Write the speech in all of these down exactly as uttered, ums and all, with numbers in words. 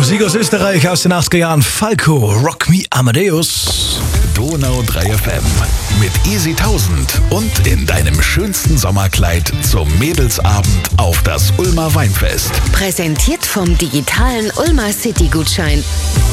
Musik aus Österreich aus den achtziger Jahren. Falco, Rock Me Amadeus. Donau drei F M mit Easy tausend und in deinem schönsten Sommerkleid zum Mädelsabend auf das Ulmer Weinfest. Präsentiert vom digitalen Ulmer City-Gutschein.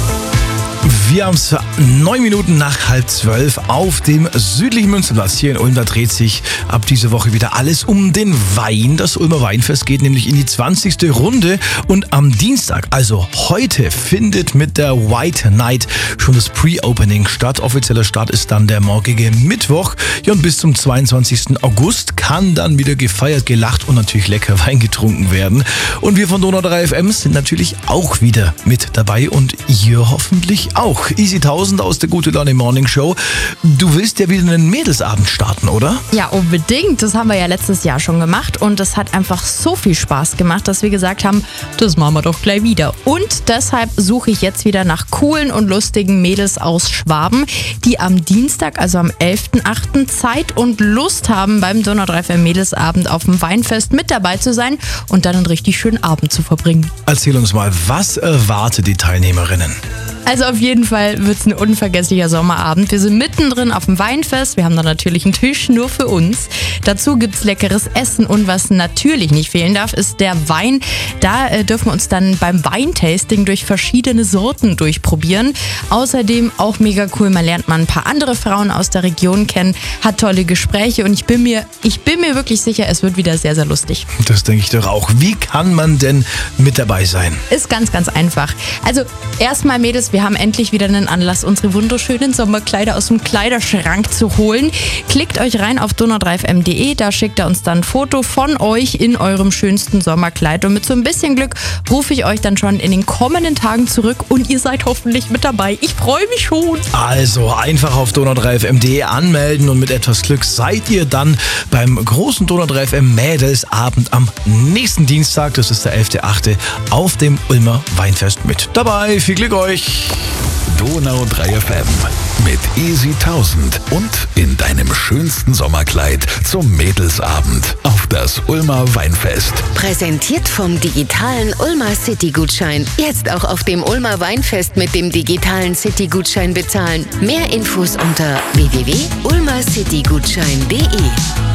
Wir haben es neun Minuten nach halb zwölf auf dem südlichen Münsterplatz hier in Ulm. Da dreht sich ab dieser Woche wieder alles um den Wein. Das Ulmer Weinfest geht nämlich in die zwanzigste Runde und am Dienstag, also heute, findet mit der White Night schon das Pre-Opening statt. Offizieller Start ist dann der morgige Mittwoch. Ja, und bis zum zweiundzwanzigsten August kann dann wieder gefeiert, gelacht und natürlich lecker Wein getrunken werden. Und wir von Donau drei F M sind natürlich auch wieder mit dabei und ihr hoffentlich auch. Easy tausend aus der Gute Laune Morning Show. Du willst ja wieder einen Mädelsabend starten, oder? Ja, unbedingt. Das haben wir ja letztes Jahr schon gemacht und es hat einfach so viel Spaß gemacht, dass wir gesagt haben, das machen wir doch gleich wieder. Und deshalb suche ich jetzt wieder nach coolen und lustigen Mädels aus Schwaben, die am Dienstag, also am elften achten Zeit und Lust haben, beim Donau drei F M Mädelsabend auf dem Weinfest mit dabei zu sein und dann einen richtig schönen Abend zu verbringen. Erzähl uns mal, was erwartet die Teilnehmerinnen? Also auf jeden Fall wird es ein unvergesslicher Sommerabend. Wir sind mittendrin auf dem Weinfest. Wir haben da natürlich einen Tisch nur für uns. Dazu gibt's leckeres Essen und was natürlich nicht fehlen darf, ist der Wein. Da äh, dürfen wir uns dann beim Weintasting durch verschiedene Sorten durchprobieren. Außerdem auch mega cool, man lernt mal ein paar andere Frauen aus der Region kennen, hat tolle Gespräche und ich bin mir, ich bin mir wirklich sicher, es wird wieder sehr, sehr lustig. Das denke ich doch auch. Wie kann man denn mit dabei sein? Ist ganz, ganz einfach. Also erstmal Mädels, wir haben endlich wieder einen Anlass, unsere wunderschönen Sommerkleider aus dem Kleiderschrank zu holen. Klickt euch rein auf donau drei f m punkt de, da schickt ihr uns dann ein Foto von euch in eurem schönsten Sommerkleid. Und mit so ein bisschen Glück rufe ich euch dann schon in den kommenden Tagen zurück und ihr seid hoffentlich mit dabei. Ich freue mich schon. Also einfach auf donau drei f m punkt de anmelden und mit etwas Glück seid ihr dann beim großen Donau drei F M Mädelsabend am nächsten Dienstag, das ist der elfte achte auf dem Ulmer Weinfest mit dabei. Viel Glück euch! Donau drei F M mit Easy tausend und in deinem schönsten Sommerkleid zum Mädelsabend auf das Ulmer Weinfest. Präsentiert vom digitalen Ulmer City-Gutschein. Jetzt auch auf dem Ulmer Weinfest mit dem digitalen City-Gutschein bezahlen. Mehr Infos unter w w w punkt ulmer city gutschein punkt de.